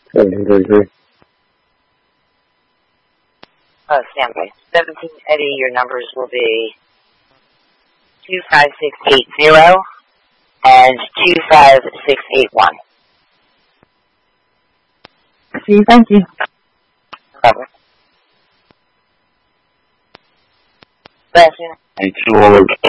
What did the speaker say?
033. Standby. 17 Eddie, your numbers will be 25680 and 25681. See, thank you. Sebastian? 208.